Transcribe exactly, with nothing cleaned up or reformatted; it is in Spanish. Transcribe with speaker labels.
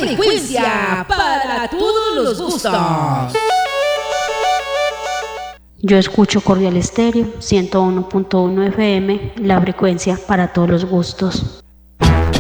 Speaker 1: frecuencia para todos los gustos.
Speaker 2: Yo escucho Cordial Estéreo ciento uno punto uno F M, la frecuencia para todos los gustos.